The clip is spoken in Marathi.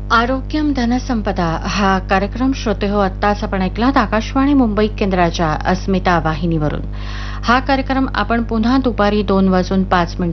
आरोग्यम धनसंपदा हा कार्यक्रम श्रोते हो आत्ताच आपण ऐकलात आकाशवाणी मुंबई केंद्राच्या अस्मिता वाहिनीवरून. हा कार्यक्रम आपण पुन्हा दुपारी 2:05